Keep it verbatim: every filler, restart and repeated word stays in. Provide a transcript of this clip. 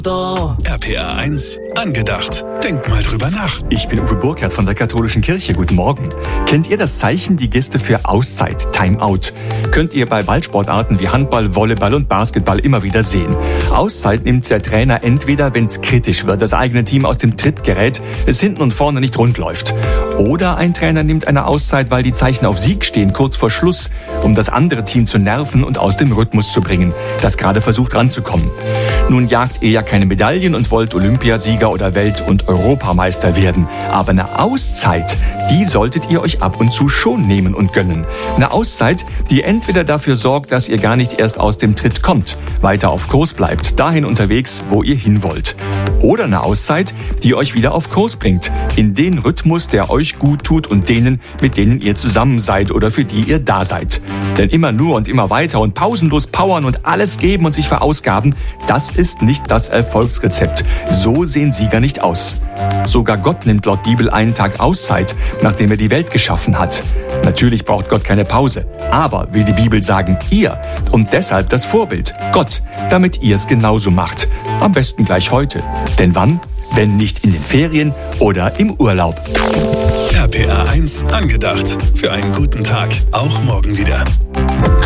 R P R eins angedacht. Denkt mal drüber nach. Ich bin Uwe Burkhardt von der Katholischen Kirche. Guten Morgen. Kennt ihr das Zeichen, die Geste für Auszeit, Timeout? Könnt ihr bei Ballsportarten wie Handball, Volleyball und Basketball immer wieder sehen. Auszeit nimmt der Trainer entweder, wenn es kritisch wird, das eigene Team aus dem Tritt gerät, es hinten und vorne nicht rund läuft. Oder ein Trainer nimmt eine Auszeit, weil die Zeichen auf Sieg stehen, kurz vor Schluss, um das andere Team zu nerven und aus dem Rhythmus zu bringen, das gerade versucht ranzukommen. Nun jagt ihr ja keine Medaillen und wollt Olympiasieger oder Welt- und Europameister werden. Aber eine Auszeit, die solltet ihr euch ab und zu schon nehmen und gönnen. Eine Auszeit, die entweder dafür sorgt, dass ihr gar nicht erst aus dem Tritt kommt, weiter auf Kurs bleibt, dahin unterwegs, wo ihr hin wollt. Oder eine Auszeit, die euch wieder auf Kurs bringt, in den Rhythmus, der euch gut tut und denen, mit denen ihr zusammen seid oder für die ihr da seid. Denn immer nur und immer weiter und pausenlos powern und alles geben und sich verausgaben, das ist nicht das Erfolgsrezept. So sehen Sieger nicht aus. Sogar Gott nimmt laut Bibel einen Tag Auszeit, nachdem er die Welt geschaffen hat. Natürlich braucht Gott keine Pause. Aber, will die Bibel sagen, ihr und deshalb das Vorbild, Gott, damit ihr es genauso macht. Am besten gleich heute. Denn wann? Wenn nicht in den Ferien oder im Urlaub. R P R eins angedacht. Für einen guten Tag. Auch morgen wieder.